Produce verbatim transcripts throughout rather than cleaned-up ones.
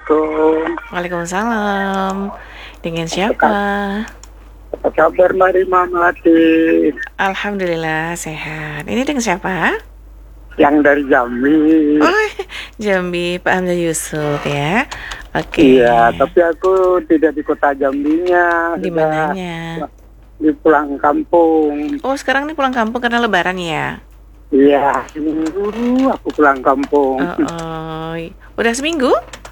Assalamualaikum. Waalaikumsalam. Dengan Apa siapa? ka- apa kabar Mbak Rima Melati? Alhamdulillah sehat. Ini dengan siapa? Yang dari Jambi. Oh, Jambi, Pak Hamzah Yusuf ya. Oke. Iya, tapi aku tidak di kota Jambinya, Di sudah mananya? di pulang kampung. Oh, sekarang ini pulang kampung karena Lebaran ya? Iya, minggu aku pulang kampung. Oh, oh. Udah seminggu?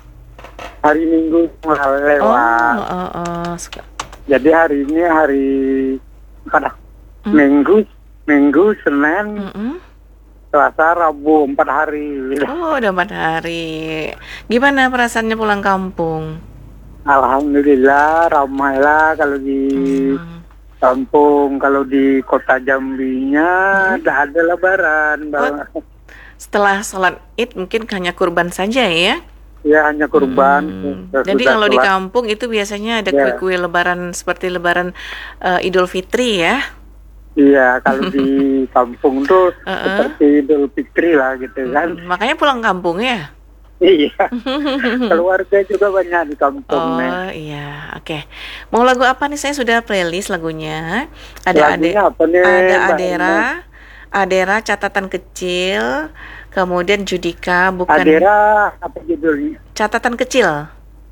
Hari Minggu malah Oh, lewat. oh, oh. Suka- Jadi hari ini hari pada Hmm. Minggu, Minggu, Senin, Mm-mm. Selasa, Rabu, empat hari. Oh, udah empat hari. Gimana perasaannya pulang kampung? Alhamdulillah ramai lah kalau di Hmm. kampung. Kalau di kota Jambinya Hmm. tidak ada lebaran, Oh, Bang. setelah sholat Id mungkin hanya kurban saja ya? Ya hanya kurban. Hmm. Sesudah Jadi kalau di sholat. kampung itu biasanya ada Ya, kue-kue lebaran seperti lebaran eh, Idul Fitri ya. iya kalau di kampung tuh Heeh. seperti Idul Fitri lah gitu kan. Mm-mm. Makanya pulang kampung ya. Iya, keluarga juga banyak di kampung nih. Oh iya, oke. Mau lagu apa nih? Saya sudah playlist lagunya. Ada ade, Lagunya apa nih, ada Mbak Adera, Ina? Adera catatan kecil, kemudian Judika bukan Adera apa judulnya? catatan kecil.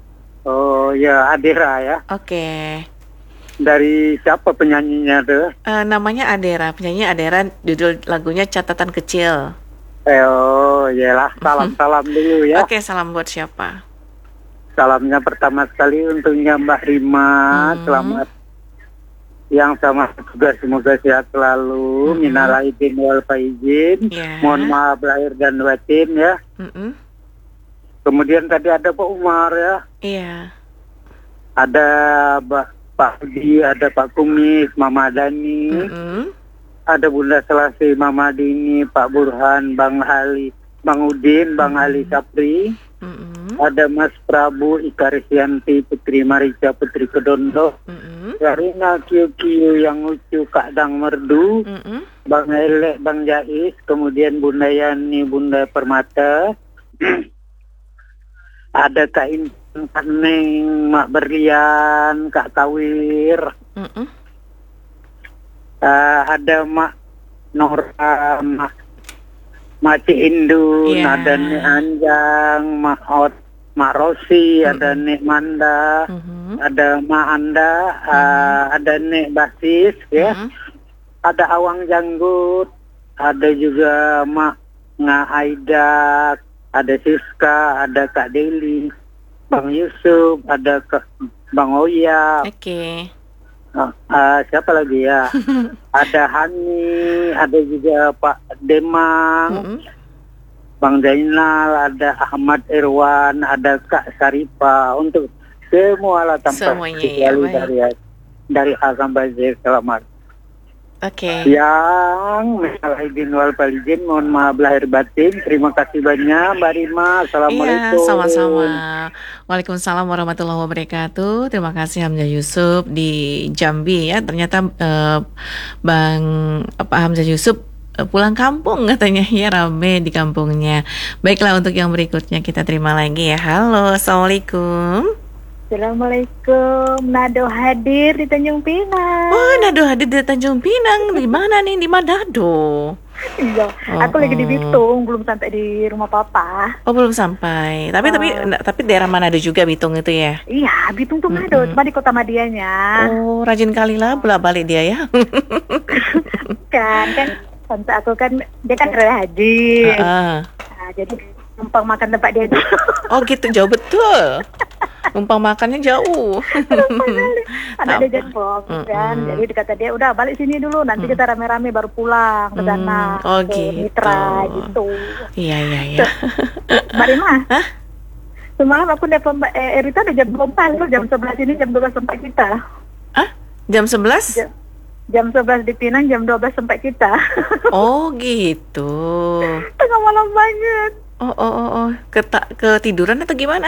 Oh ya, Adera ya. Oke. Dari siapa penyanyinya tuh? Eh, namanya Adera, penyanyi Adera, judul lagunya catatan kecil. Eh, oh iyalah, salam-salam dulu ya. Oke, salam buat siapa? Salamnya pertama sekali untuknya Mbak Rima, Hmm. selamat yang sama juga, semoga sehat selalu. Mm-mm. Minal aidin wal faizin. Ya. Mohon maaf lahir dan batin ya. Mm-mm. Kemudian tadi ada Pak Umar ya, Iya. ada Pak Pak Budi, ada Pak Kumis, Mama Dani, Mm-mm. ada Bunda Selasi, Mama Dini, Pak Burhan, Bang Ali, Bang Udin, Bang Ali Sapri. Mm-mm. Ada Mas Prabu, Ika Risyanti, Putri Marica, Putri Kedondo, Mm-mm. Karina Kiu Kiu yang lucu, Kak Dang Merdu, Mm-mm. Bang Elek, Bang Jais, kemudian Bunda Yani, Bunda Permata, ada Kak Intan, Kak Neng, Mak Berlian, Kak Tawir, Mm-mm. eh, ada Mak Nora, Mak Mak Cik Indun, Iya. ada Nek Anjang, Mak Ot, Mak Rosi, ada Mm-mm. Nek Manda, Mhm. ada Mak Anda, uh, ada Nek Basis, ya, Mhm. ada Awang Janggut, ada juga Mak Nga Aida, ada Siska, ada Kak Deli, Bang Yusuf, ada Kak Bang Oya, Oke. uh, uh, siapa lagi ya? Ada Hani, ada juga Pak Demang, Mm-mm. Bang Zainal, ada Ahmad Irwan, ada Kak Sarifa, untuk semua lah tanpa Semuanya ya, kecuali baik. dari dari A sampai Z, selamat. Oke. Yang minal aidin wal faizin, mohon maaf lahir batin. Terima kasih banyak Mbak Rima. Iya, Assalamualaikum. sama-sama. Waalaikumsalam warahmatullahi wabarakatuh. Terima kasih Hamzah Yusuf di Jambi ya. Ternyata eh, Bang Pak Hamzah Yusuf eh, pulang kampung katanya ya, rame di kampungnya. Baiklah, untuk yang berikutnya kita terima lagi ya. Halo, Assalamualaikum. Assalamualaikum, Nado hadir di Tanjung Pinang. Oh, Nado hadir di Tanjung Pinang. Di mana nih? Di Manado. Iya, Oh, aku lagi di oh. Bitung, belum sampai di rumah papa. Oh, belum sampai. Tapi tapi Oh. tapi daerah Manado juga Bitung itu ya. Iya, Bitung tuh Manado, Mm-mm. cuma di kota Madianya. Oh, rajin kali lah bolak-balik dia ya. Kan, kan tante aku kan dia kan rela haji. Heeh. Nah, jadi numpang makan tempat dia dulu. Oh gitu, jauh betul. Numpang makannya jauh. Anak Tak dia apa. jempol kan. Mm-mm. Jadi dikata dia udah balik sini dulu, nanti kita rame-rame baru pulang ke sana. Hmm, oh ke gitu. Mitra gitu. Iya iya iya. Mbak Rima, Hah? semalam aku nelfon Mbak eh, Erita udah jam dua belas, loh, jam sebelas ini jam dua belas sampai kita. Ah? Jam sebelas? Jam, jam sebelas di Pinang, jam dua belas sampai kita. Oh gitu. Tengah malam banget. Oh oh oh, oh. Keta- ketiduran atau gimana?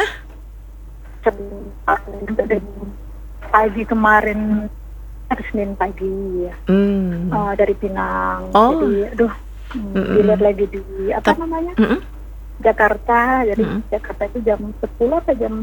Pagi kemarin, hari Senin pagi ya. Hmm. Uh, dari Pinang. Oh. Jadi aduh, hmm, Mm-mm. dilihat lagi di apa Tap- namanya? Mm-mm. Jakarta. Jadi Mm-mm. Jakarta itu jam sepuluh atau jam